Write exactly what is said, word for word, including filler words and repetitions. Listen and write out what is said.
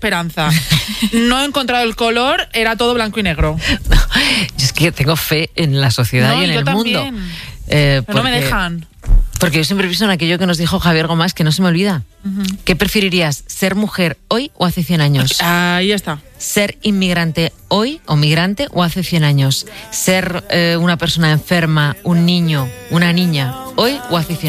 esperanza. No he encontrado el color, era todo blanco y negro. No, yo es que tengo fe en la sociedad No, y en yo el también. mundo. Eh, Pero no me dejan. Porque yo siempre pienso en aquello que nos dijo Javier Gomás, que no se me olvida. Uh-huh. ¿Qué preferirías, ser mujer hoy o hace cien años? Ahí está. ¿Ser inmigrante hoy o migrante o hace cien años? ¿Ser eh, una persona enferma, un niño, una niña hoy o hace cien años?